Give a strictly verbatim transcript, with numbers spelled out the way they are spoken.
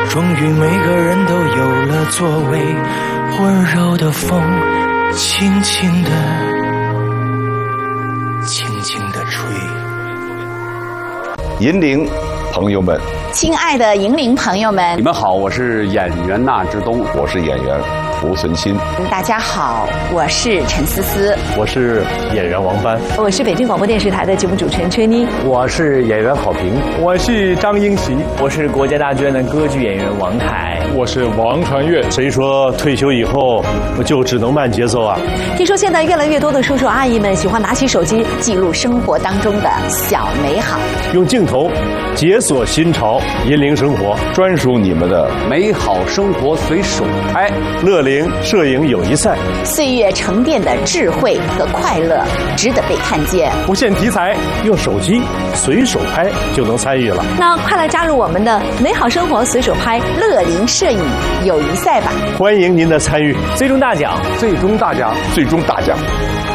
终于每个人都有了座位，温柔的风轻轻地轻轻地吹。 银铃朋友们， 亲爱的银铃朋友们， 你们好，我是演员纳之东， 我是演员胡存新。 大家好，我是陈思思， 我是演员王帆， 我是北京广播电视台的节目主持人崔妮， 我是演员郝平， 我是张英奇， 我是国家大剧院的歌剧演员王凯， 我是王传岳。 谁说退休以后就只能慢节奏啊？ 听说现在越来越多的叔叔阿姨们喜欢拿起手机记录生活当中的小美好， 用镜头解锁新潮，银铃生活， 专属你们的美好生活随手拍。 乐龄摄影友谊赛， 岁月沉淀的智慧和快乐值得被看见。 不限题材， 用手机随手拍就能参与了。 那快来加入我们的美好生活随手拍乐龄摄影友谊赛吧！ 欢迎您的参与， 最终大奖， 最终大奖，最终大奖。